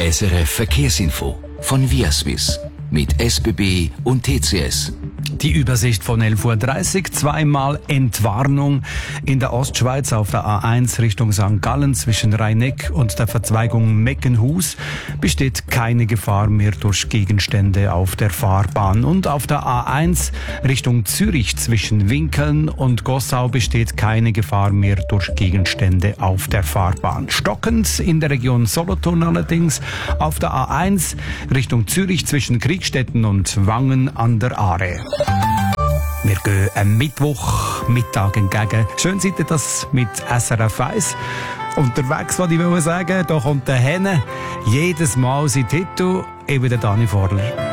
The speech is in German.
SRF Verkehrsinfo von Viaswiss mit SBB und TCS. Die Übersicht von 11.30 Uhr, zweimal Entwarnung in der Ostschweiz auf der A1 Richtung St. Gallen zwischen Rhein-Neck und der Verzweigung Meckenhus besteht keine Gefahr mehr durch Gegenstände auf der Fahrbahn. Und auf der A1 Richtung Zürich zwischen Winkeln und Gossau besteht keine Gefahr mehr durch Gegenstände auf der Fahrbahn. Stockend in der Region Solothurn allerdings auf der A1 Richtung Zürich zwischen Kriegstetten und Wangen an der Aare. Wir gehen am Mittwochmittag entgegen. Schön seid ihr das mit SRF 1. Unterwegs, was ich sagen will, da kommt der Henne. Jedes Mal sein Titel, eben der Dani Vorler.